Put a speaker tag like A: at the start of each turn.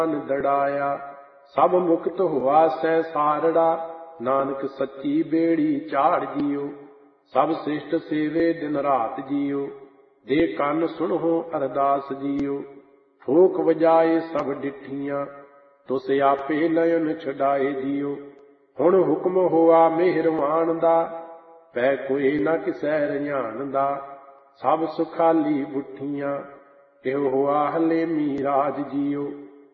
A: दड़ाया। सब मुक्त हुआ सै सारड़ा, नानक सच्ची बेड़ी चाड़ जियो। सब श्रेष्ठ सेवे दिन रात जियो, दे कन सुनहो अरदास जियो। ठोक वजाए सब डिठियां, तुस आपे नयन छड़ाए जियो। हुण हुक्म होआ मेहरवान दा, पै कोई न किसै रझान दा। सब सुखाली बुठियां, इहो होआ हलेमी राज जियो।